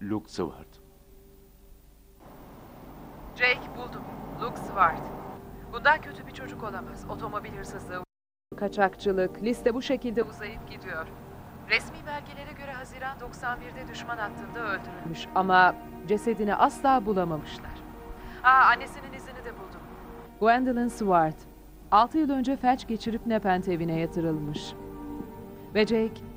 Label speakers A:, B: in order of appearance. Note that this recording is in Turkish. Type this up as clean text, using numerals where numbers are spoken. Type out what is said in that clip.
A: Luke Swart.
B: Jake buldum. Luke Swart. Bundan kötü bir çocuk olamaz. Otomobil hırsızlığı, kaçakçılık, liste bu şekilde uzayıp gidiyor. Resmi belgelere göre Haziran 91'de düşman hattında öldürülmüş ama cesedini asla bulamamışlar. Annesinin izini de buldum. Gwendolyn Swart, 6 yıl önce felç geçirip Nepent evine yatırılmış. Ve Jake